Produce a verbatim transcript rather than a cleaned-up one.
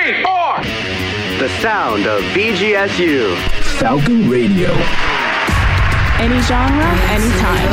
three, four. The sound of B G S U. Falcon Radio. Any genre, anytime.